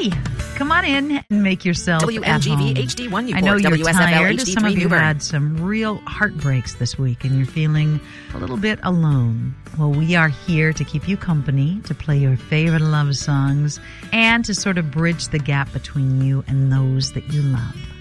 Hey, come on in and make yourself at home. WNGV HD1 Newport. I know you're WSFL tired. HD3 Some of you Newburgh. had some real heartbreaks this week and you're feeling a little bit alone. Well, we are here to keep you company, to play your favorite love songs, and to sort of bridge the gap between you and those that you love.